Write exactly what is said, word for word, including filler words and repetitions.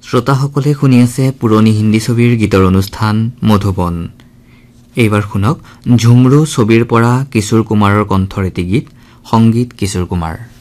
শ্ৰোতাসকলে শুনি আছে পুৰণি হিন্দী ছবিৰ গীতৰ অনুষ্ঠান মধুবন। এইবাৰ শুনক ঝুমৰু ছবিৰ পৰা কিশোৰ কুমাৰৰ কণ্ঠৰ এটি গীত, সংগীত কিশোৰ কুমাৰ।